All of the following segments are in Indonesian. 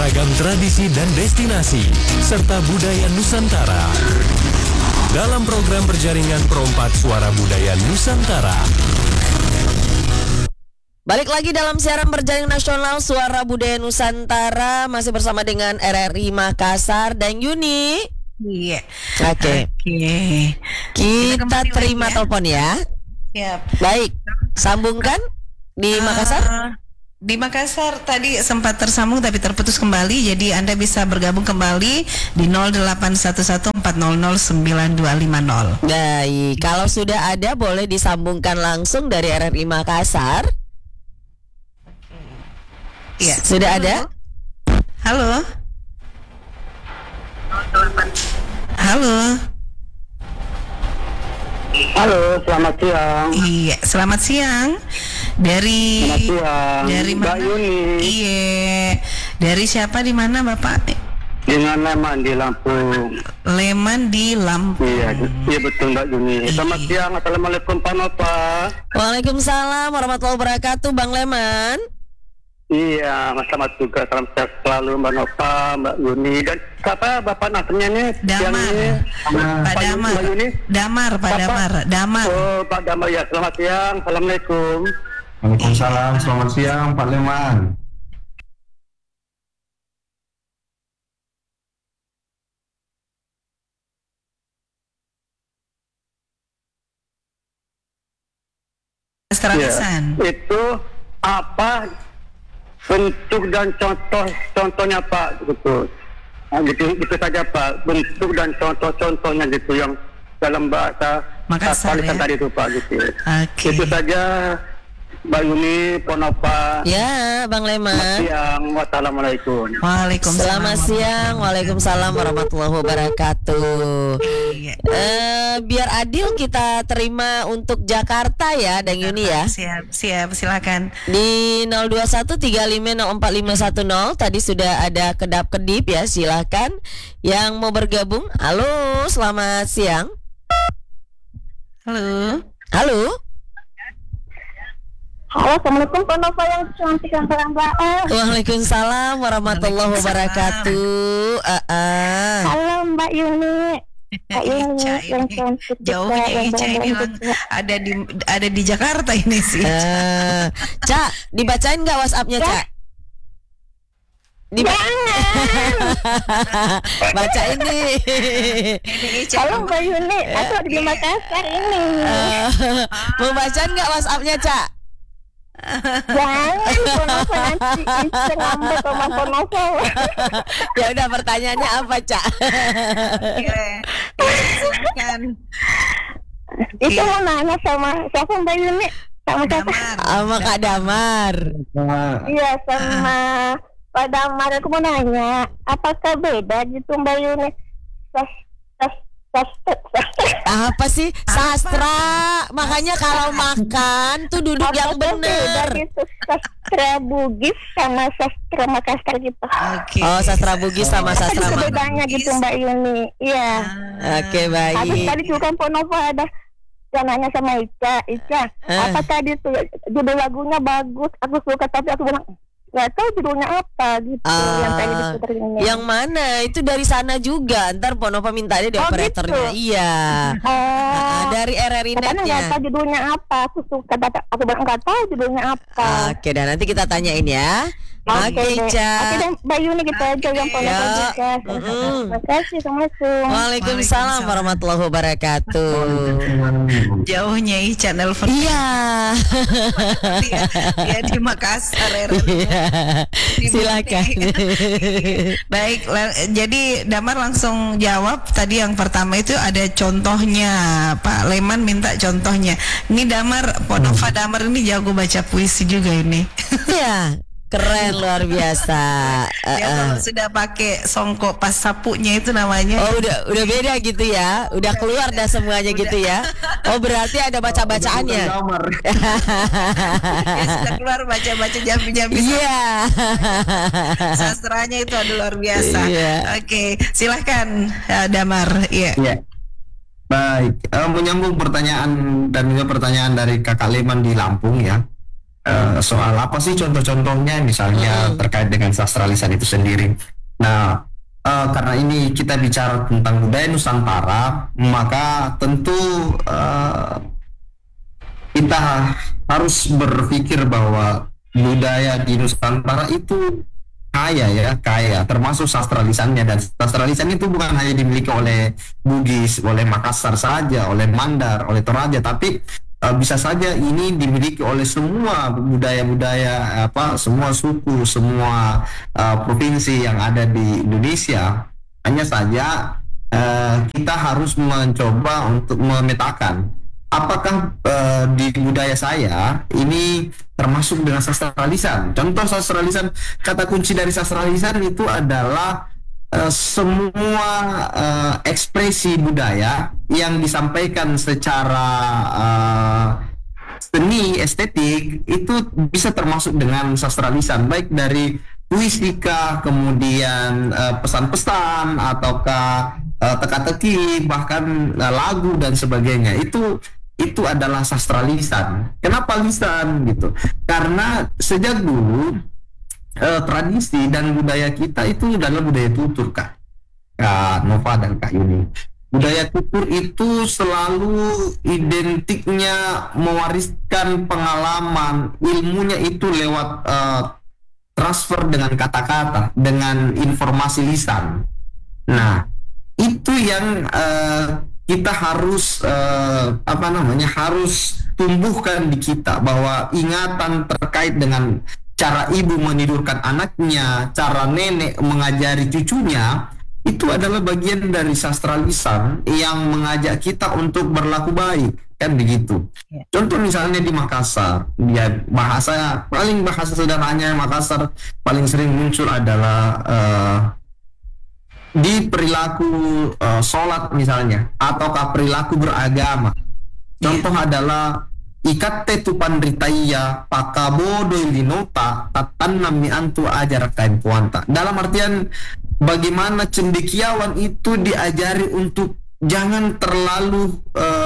Ragam tradisi dan destinasi, serta budaya Nusantara. Dalam program berjaringan Perompak Suara Budaya Nusantara. Balik lagi dalam siaran berjaring nasional Suara Budaya Nusantara. Masih bersama dengan RRI Makassar dan Yuni. Iya. Oke. Kita terima telepon ya. Siap. Baik, sambungkan di Makassar. Di Makassar tadi sempat tersambung tapi terputus kembali. Jadi Anda bisa bergabung kembali di 0811400925. Baik, kalau sudah ada boleh disambungkan langsung dari RRI Makassar. Iya. Sudah ada? Halo. Halo. Halo, selamat siang. Iya, selamat siang. Dari Mbak mana? Yuni. Iya. Dari siapa, di mana Bapak? Dengan Leman di Lampung. Leman di Lampung. Iya betul Mbak Yuni. Selamat siang. Assalamualaikum Pak Nova. Waalaikumsalam warahmatullahi wabarakatuh, Bang Leman. Iya, selamat juga. Salam sehat selalu Mbak Nova, Mbak Yuni. Dan siapa Bapak namanya nih? Damar. Pak Damar. Mbak Yuni? Damar, Pak Damar. Damar. Oh, Pak Damar ya. Selamat siang. Assalamualaikum. Waalaikumsalam, selamat siang Pak Leman. Seramisan. Itu apa bentuk dan contohnya Pak gitu. Nah, gitu saja Pak, bentuk dan contohnya gitu yang dalam bahasa Makassar ya? tadi itu Pak gitu. Oke. Itu saja Mbak Yuni, Ponova. Ya, Bang Leman. Selamat siang, wassalamualaikum. Waalaikumsalam. Selamat siang, waalaikumsalam warahmatullahi wabarakatuh. Iya. Biar adil kita terima untuk Jakarta ya, Dang Yuni ya. Siap, silakan. Di 0213504510 tadi sudah ada kedap-kedip ya, silakan. Yang mau bergabung, halo, selamat siang. Halo. Halo. Halo, assalamualaikum Pak Nova yang cantik dan Mbak. Waalaikumsalam warahmatullahi wabarakatuh. Halo Mbak Yuni. Mbak Yuni yang cantik. Jauhnya Ica ini ada di Jakarta ini sih. Cak, dibacain nggak WhatsApp-nya, Cak? Baca ini. Halo Mbak Yuni, aku di Makassar ini. Mau bacaan nggak WhatsApp-nya, Cak? Jangan Pak Nova nanti Ica ngambek sama Pak Nova. Ya udah, pertanyaannya apa, Cak? Itu mau nanya sama siapa Mbak Yuni? Sama siapa? Sama Kak Damar. Iya, sama Pak Damar. Aku mau nanya, apakah beda gitu Mbak Yuni? Apa sih? Sastra. Makanya kalau makan tuh duduk yang benar. Gitu, sastra Bugis sama sastra Makassar gitu. Oke. Oh, sastra Bugis sama sastra Apa Makassar. bedanya gitu Mbak Yuni? Iya. Oke, Habis baik. tadi juga Pak Nova ada yang nanya sama Ica, apa tadi tuh judul lagunya bagus, aku suka, tapi aku bilang nggak tahu judulnya apa gitu yang tadi diputerin. Yang mana? Itu dari sana juga. Ntar Ponova mintanya di operatornya. Gitu. Iya. Dari RRI Katanya nggak Netnya. tahu judulnya apa, aku suka, aku bilang nggak tahu judulnya apa. Oke, dan nanti kita tanyain ya. Oke, deh. Oke Ca. deh, Mbak Yuni kita aja yang Pak Nova juga. Terima kasih, assalamualaikum. Waalaikumsalam warahmatullahi wabarakatuh. Jauhnya Ica nelfon. Iya. Ya di Makassar. Silakan. Baik, jadi Damar langsung jawab. Tadi yang pertama itu ada contohnya. Pak Leman minta contohnya. Ini Damar, Ponova Damar ini jago baca puisi juga ini. Iya. Keren, luar biasa. Ya kalau sudah pakai songkok pas sapunya itu namanya. Oh, udah beda gitu ya. Udah keluar dah semuanya gitu ya. Oh, berarti ada baca-bacaannya. Ya, sudah keluar baca-baca jambi-jambi. Iya. Sastranya itu ada luar biasa. Iya. Oke, silahkan Damar. Iya. Ya. Baik, menyambung pertanyaan dan juga pertanyaan dari Kakak Leman di Lampung ya. soal apa sih contoh-contohnya, misalnya terkait dengan sastra lisan itu sendiri. Nah, karena ini kita bicara tentang budaya Nusantara, maka tentu kita harus berpikir bahwa budaya di Nusantara itu kaya, termasuk sastra lisannya. Dan sastra lisan itu bukan hanya dimiliki oleh Bugis, oleh Makassar saja, oleh Mandar, oleh Toraja, tapi bisa saja ini dimiliki oleh semua budaya-budaya, semua suku, semua provinsi yang ada di Indonesia. Hanya saja kita harus mencoba untuk memetakan apakah di budaya saya ini termasuk dengan sastra lisan. Contoh sastra lisan, kata kunci dari sastra lisan itu adalah semua ekspresi budaya yang disampaikan secara seni estetik itu bisa termasuk dengan sastra lisan, baik dari puisika, kemudian pesan-pesan, ataukah teka-teki, bahkan lagu dan sebagainya. Itu adalah sastra lisan. Kenapa lisan gitu? Karena sejak dulu tradisi dan budaya kita itu adalah budaya tutur, Kak Nova dan Kak Yuni. Budaya tutur itu selalu identiknya mewariskan pengalaman, ilmunya itu lewat transfer dengan kata-kata, dengan informasi lisan. Nah, itu yang kita harus harus tumbuhkan di kita, bahwa ingatan terkait dengan cara ibu menidurkan anaknya, cara nenek mengajari cucunya, itu adalah bagian dari sastra lisan yang mengajak kita untuk berlaku baik, kan begitu. Contoh misalnya di Makassar, bahasa sederhananya Makassar paling sering muncul adalah di perilaku sholat misalnya, ataukah perilaku beragama. Contoh adalah ikatte tu pandritaya pakabodo linota tatanami antu ajar kain puanta. Dalam artian bagaimana cendekiawan itu diajari untuk jangan terlalu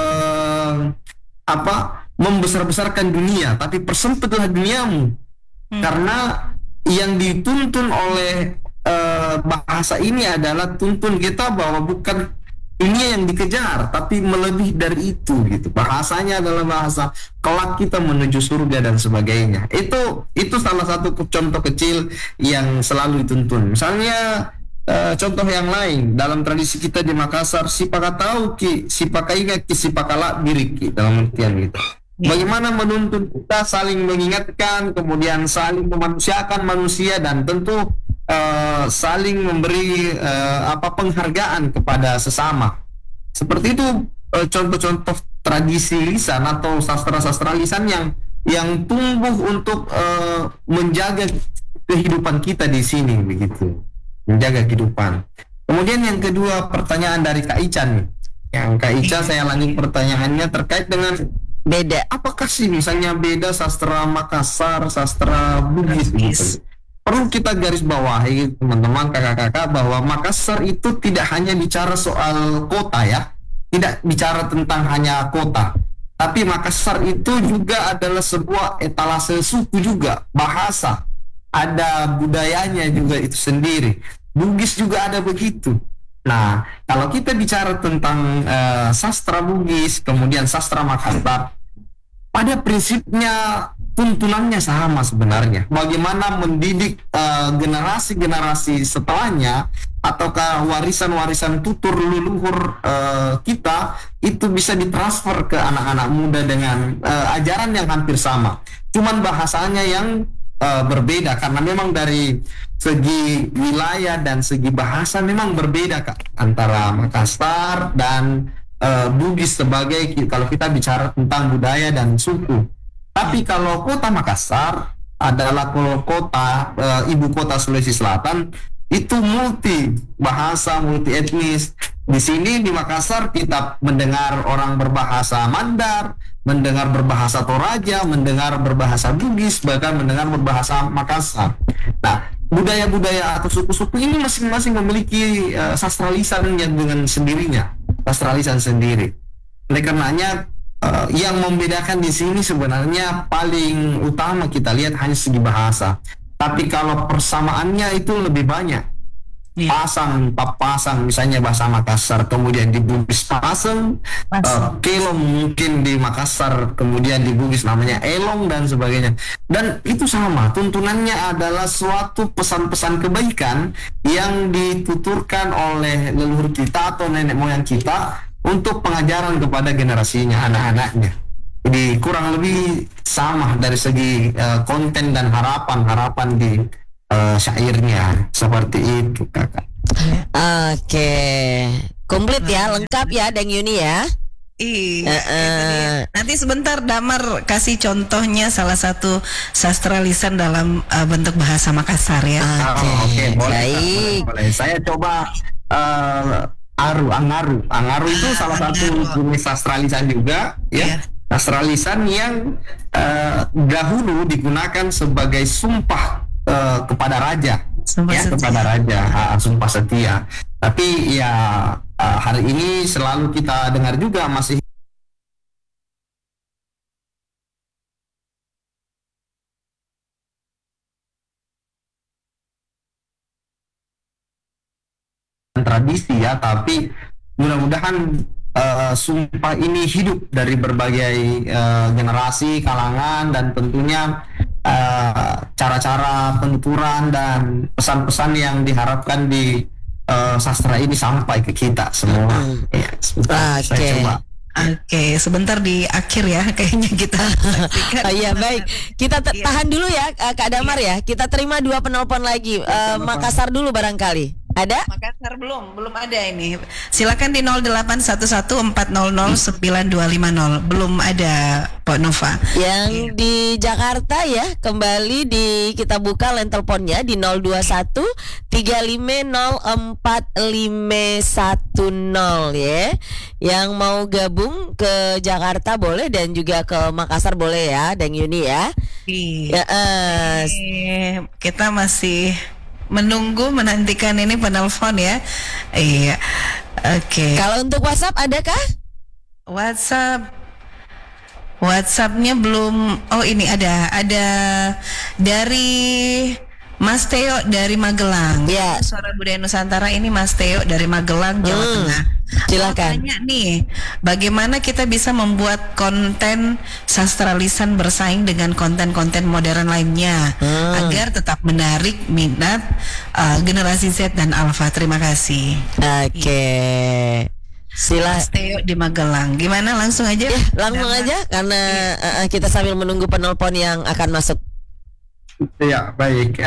membesar-besarkan dunia, tapi persempitlah duniamu. Karena yang dituntun oleh bahasa ini adalah tuntun kita bahwa bukan dunia yang dikejar, tapi melebih dari itu gitu. Bahasanya adalah bahasa kelak kita menuju surga dan sebagainya. Itu salah satu contoh kecil yang selalu dituntun. Misalnya contoh yang lain dalam tradisi kita di Makassar, sipaka tahu ki sipaka ingat ki sipaka lak birik ki, dalam artian gitu. Bagaimana menuntun kita saling mengingatkan, kemudian saling memanusiakan manusia, dan tentu saling memberi penghargaan kepada sesama. Seperti itu contoh-contoh tradisi lisan atau sastra-sastra lisan yang tumbuh untuk menjaga kehidupan kita di sini, begitu, menjaga kehidupan. Kemudian yang kedua, pertanyaan dari Kak Ica nih. Yang Kak Ica, saya lanjut pertanyaannya terkait dengan beda. Apakah sih misalnya beda sastra Makassar, sastra Bugis gitu? Perlu kita garis bawahi teman-teman, kakak-kakak, bahwa Makassar itu tidak hanya bicara soal kota ya, tidak bicara tentang hanya kota, tapi Makassar itu juga adalah sebuah etalase suku juga, bahasa, ada budayanya juga itu sendiri. Bugis juga ada begitu. Nah, kalau kita bicara tentang sastra Bugis, kemudian sastra Makassar, pada prinsipnya tuntunannya sama sebenarnya. Bagaimana mendidik generasi-generasi setelahnya, ataukah warisan-warisan tutur leluhur kita itu bisa ditransfer ke anak-anak muda dengan ajaran yang hampir sama. Cuman bahasanya yang berbeda, karena memang dari segi wilayah dan segi bahasa memang berbeda, Kak, antara Makassar dan Bugis sebagai, kalau kita bicara tentang budaya dan suku. Tapi kalau kota Makassar adalah kota ibu kota Sulawesi Selatan, itu multi bahasa, multi etnis. Di sini di Makassar kita mendengar orang berbahasa Mandar, mendengar berbahasa Toraja, mendengar berbahasa Bugis, bahkan mendengar berbahasa Makassar. Nah, budaya-budaya atau suku-suku ini masing-masing memiliki sastra lisan yang dengan sendirinya, sastra lisan sendiri. Oleh karenanya yang membedakan di sini sebenarnya paling utama kita lihat hanya segi bahasa. Tapi kalau persamaannya itu lebih banyak. Papasang misalnya bahasa Makassar, kemudian di Bugis pasang, kelong mungkin di Makassar, kemudian di Bugis namanya elong dan sebagainya. Dan itu sama, tuntunannya adalah suatu pesan-pesan kebaikan yang dituturkan oleh leluhur kita atau nenek moyang kita untuk pengajaran kepada generasinya, anak-anaknya. Jadi kurang lebih sama dari segi konten dan harapan di syairnya, seperti itu kakak. Oke, komplit ya, lengkap ya Deng Yuni ya. Iya. Nanti sebentar Damar kasih contohnya salah satu sastra lisan dalam bentuk bahasa Makassar ya. Oke, boleh. Saya coba Angaru itu salah satu jenis sastra lisan juga, ya. Sastra lisan yang dahulu digunakan sebagai sumpah kepada raja, kepada raja, sumpah setia. Tapi ya hari ini selalu kita dengar juga masih tradisi ya. Tapi mudah-mudahan sumpah ini hidup dari berbagai generasi, kalangan, dan tentunya cara-cara penuturan dan pesan-pesan yang diharapkan di sastra ini sampai ke kita semua. Ya, saya coba. Oke, sebentar di akhir ya kayaknya kita. Iya baik, kita tahan dulu ya Kak Damar ya. Kita terima 2 penelpon lagi. Makassar dulu barangkali. Ada? Makassar belum ada ini. Silakan di 0811400950. Belum ada Pak Nova. Yang di Jakarta ya, kembali kita buka line teleponnya di 021 3504510 ya. Yang mau gabung ke Jakarta boleh dan juga ke Makassar boleh ya, Deng Yuni ya. Kita masih menantikan ini penelpon ya. Iya. Oke. Kalau untuk WhatsApp adakah? WhatsAppnya belum. Oh ini ada dari Mas Teo dari Magelang. Ya. Suara Budaya Nusantara ini Mas Teo dari Magelang, Jawa Tengah. Silakan. Tanya nih, bagaimana kita bisa membuat konten sastra lisan bersaing dengan konten-konten modern lainnya agar tetap menarik minat generasi Z dan Alpha. Terima kasih. Oke. Mas Teo di Magelang. Gimana langsung aja? Ya, langsung aja karena kita sambil menunggu penelpon yang akan masuk. Ya, baik.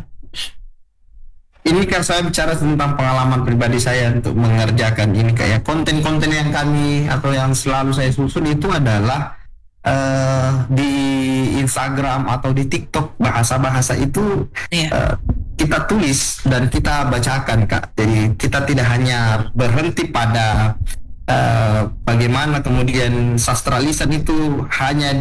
Ini kan saya bicara tentang pengalaman pribadi saya untuk mengerjakan ini, kayak konten-konten yang kami atau yang selalu saya susun itu adalah di Instagram atau di TikTok, bahasa-bahasa itu kita tulis dan kita bacakan, Kak. Jadi kita tidak hanya berhenti pada bagaimana kemudian sastra lisan itu hanya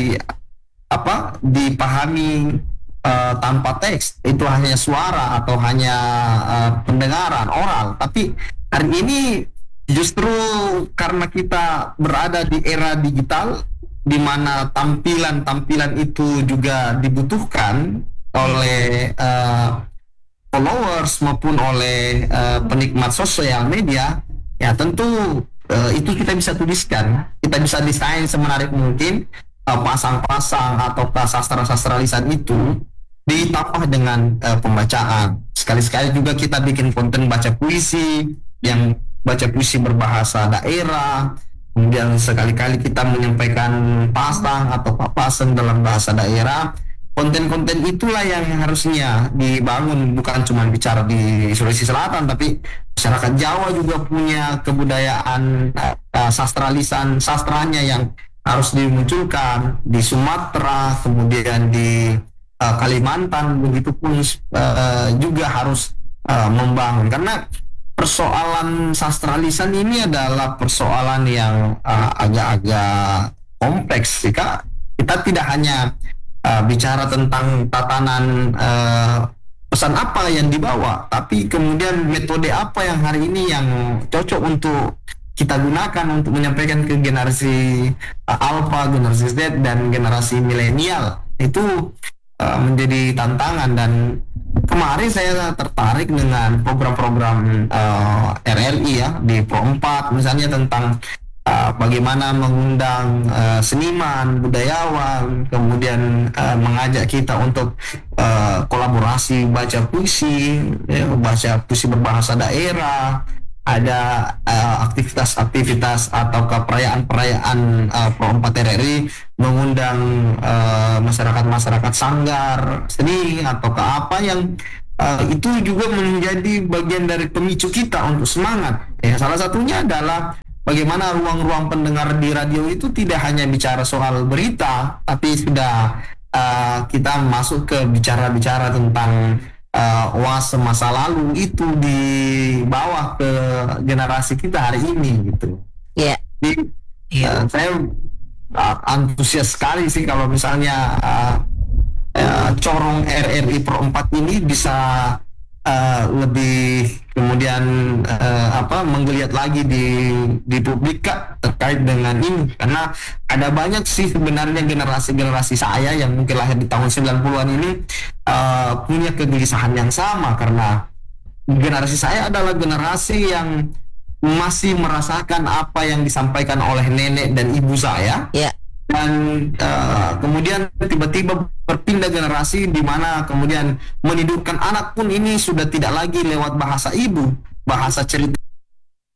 dipahami tanpa teks, itu hanya suara atau hanya pendengaran oral. Tapi hari ini justru karena kita berada di era digital di mana tampilan itu juga dibutuhkan oleh followers maupun oleh penikmat sosial media, ya tentu itu kita bisa tuliskan, kita bisa desain semenarik mungkin pasang-pasang atau sastra-sastra lisan itu ditambah dengan pembacaan. Sekali-sekali juga kita bikin konten baca puisi, yang baca puisi berbahasa daerah. Kemudian sekali-kali kita menyampaikan pasang atau papasan dalam bahasa daerah. Konten-konten itulah yang harusnya dibangun, bukan cuma bicara di Sulawesi Selatan, tapi masyarakat Jawa juga punya kebudayaan sastra lisan, sastranya yang harus dimunculkan di Sumatera, kemudian di Kalimantan, begitupun juga harus membangun, karena persoalan sastra lisan ini adalah persoalan yang agak-agak kompleks. Jika kita tidak hanya bicara tentang tatanan pesan apa yang dibawa, tapi kemudian metode apa yang hari ini yang cocok untuk kita gunakan untuk menyampaikan ke generasi Alpha, generasi Z, dan generasi milenial itu menjadi tantangan. Dan kemarin saya tertarik dengan program-program RRI ya di Pro 4 misalnya tentang bagaimana mengundang seniman, budayawan, kemudian mengajak kita untuk kolaborasi baca puisi berbahasa daerah. Ada aktivitas-aktivitas atau perayaan-perayaan Pro 4 RRI mengundang masyarakat-masyarakat Sanggar seni atau ke apa yang itu juga menjadi bagian dari pemicu kita untuk semangat. Salah satunya adalah bagaimana ruang-ruang pendengar di radio itu tidak hanya bicara soal berita, tapi sudah kita masuk ke bicara-bicara tentang oase masa lalu itu dibawa ke generasi kita hari ini gitu. Iya. Jadi saya antusias sekali sih kalau misalnya corong RRI Pro 4 ini bisa lebih kemudian menggeliat lagi di publik Kak, terkait dengan ini, karena ada banyak sih sebenarnya generasi saya yang mungkin lahir di tahun 90-an ini punya kegelisahan yang sama, karena generasi saya adalah generasi yang masih merasakan apa yang disampaikan oleh nenek dan ibu saya. Iya. Dan kemudian tiba-tiba berpindah generasi di mana kemudian menidurkan anak pun ini sudah tidak lagi lewat bahasa ibu, bahasa cerita